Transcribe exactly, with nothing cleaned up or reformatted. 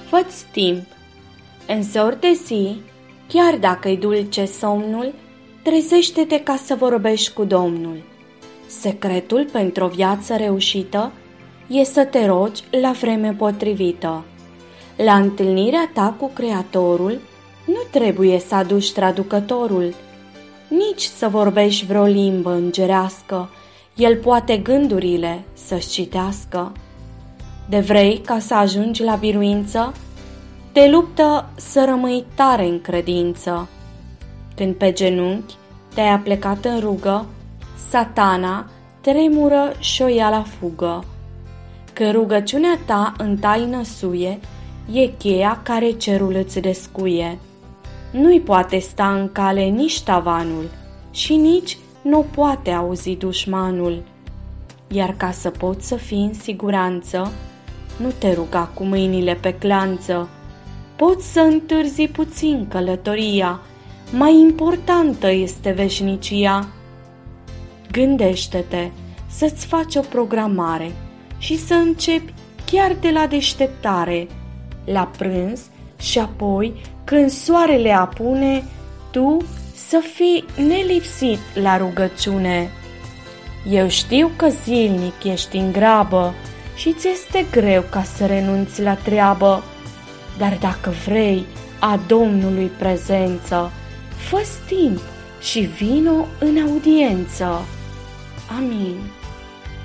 Fă-ți timp. În zor de zi, chiar dacă-i dulce somnul, trezește-te ca să vorbești cu Domnul. Secretul pentru o viață reușită e să te rogi la vreme potrivită. La întâlnirea ta cu Creatorul nu trebuie să aduci traducătorul, nici să vorbești vreo limbă îngerească, El poate gândurile să-și citească. De vrei ca să ajungi la biruință, te luptă să rămâi tare în credință. Când pe genunchi te-ai aplecat în rugă, Satana tremură și-o ia la fugă. Când rugăciunea ta în taină suie, e cheia care cerul îți descuie. Nu-i poate sta în cale nici tavanul și nici nu poate auzi dușmanul. Iar ca să poți să fii în siguranță, nu te ruga cu mâinile pe clanță. Poți să întârzi puțin călătoria, mai importantă este veșnicia. Gândește-te să-ți faci o programare și să începi chiar de la deșteptare, la prânz și apoi, când soarele apune, tu să fii nelipsit la rugăciune. Eu știu că zilnic ești în grabă și ți este greu ca să renunți la treabă, dar dacă vrei a Domnului prezență, fă-ți timp și vino în audiență. Amin.